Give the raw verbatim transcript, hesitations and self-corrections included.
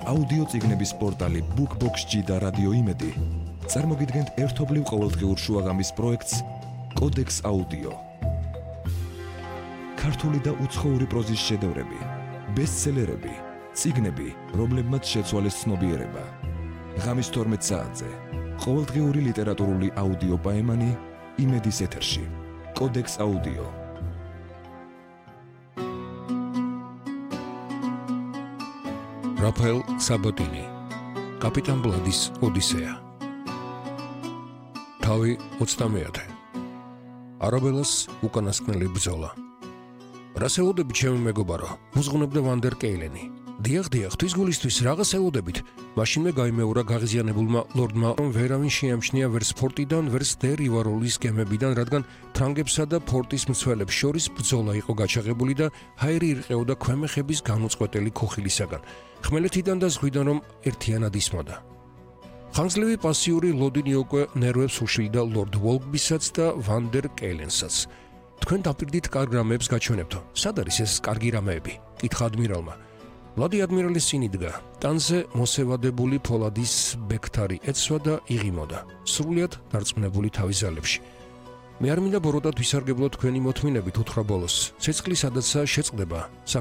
აუდიო წიგნების პორტალი BookBox-G და რადიო იმედი წარმოგიდგენთ ერთობლივ ყოველდღიურ შუაღამის პროექტს კოდექს აუდიო. ქართული და უცხოური პროზის შედევრები, ბესტსელერები, წიგნები, რომლებმაც შეცვალეს ცნობიერება. ღამის თორმეტ საათზე ყოველდღიური ლიტერატურული აუდიო პაემანი იმედის ეთერში. კოდექს აუდიო. რაფაელ საბოტინი, კაპიტან ბლადის ოდისეა. თავი ოცდამეათე. არაბელას უკანასკნელი ბრძოლა. რას ელოდებით, ჩემი მეგობარო? უზღუნებდა ვანდერ კეილენი. დიახ, დიახ, თვის გულისთვის რაღაც ელოდებით. მაშინვე გაიმეორა გაღიზიანებულმა ლორდმა, რომ ვერავინ შეამჩნია ვერც ფორტიდან, ვერც დე რივაროლის გემებიდან, რადგან ფრანგებსა და ფორტის მცველებს შორის ბრძოლა იყო გაჩაღებული და ჰაერი ირყეოდა ქვემეხების განუწყვეტელი ქუხილისაგან. ხმელეთიდან და ზღვიდან რომ ერთიანად ისმოდა. ხანგრძლივი პასიური ლოდინი უკვე ნერვებს უშლიდა ლორდ ვოლკბისაც და ვანდერ კეილენსაც. თქვენ დაპირდით კარგ რამეებს გაჩვენებთო. სად არის ეს კარგი რამეები? კითხა ადმირალმა. ლოდი ადმირალის წინ იდგა. ტანზე მოსევადებული ფოლადის ბექთარი ეცვა და იღიმოდა. სრულიად დარწმუნებული თავის ძალებში. მე არ მინდა ბოროტად ვისარგებლო თქვენი მოთმინებით, უთხრა ბოლოს. ცეცხლი სადაცაა შეწყდება.